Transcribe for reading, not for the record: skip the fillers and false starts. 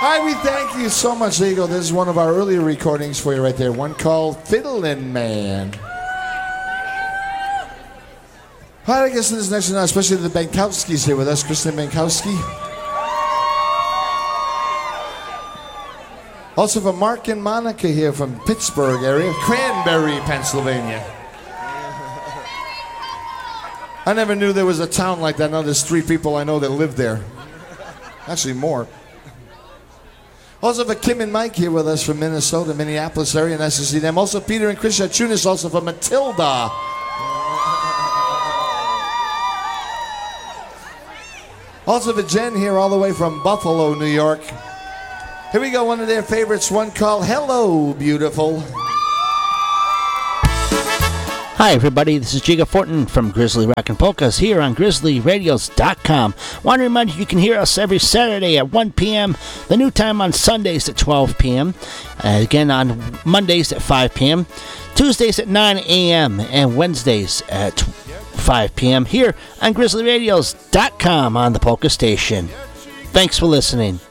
All right, we thank you so much. There you go. This is one of our earlier recordings for you right there. One called Fiddlin' Man. All right, I guess this next one, especially the Bankowskis here with us. Kristen Bankowski. Also from Mark and Monica here from Pittsburgh area, Cranberry, Pennsylvania. I never knew there was a town like that. Now there's 3 people I know that live there. Actually, more. Also for Kim and Mike here with us from Minnesota, Minneapolis area. Nice to see them. Also Peter and Chris Chunis, also from Matilda. Also for Jen here all the way from Buffalo, New York. Here we go, one of their favorites, one called Hello, Beautiful. Hi everybody, this is Jiga Fortin from Grizzly Rockin' Polkas here on GrizzlyRadios.com. Want to remind you can hear us every Saturday at 1 p.m., the new time on Sundays at 12 p.m., again on Mondays at 5 p.m., Tuesdays at 9 a.m., and Wednesdays at 5 p.m. here on GrizzlyRadios.com on the Polka Station. Thanks for listening.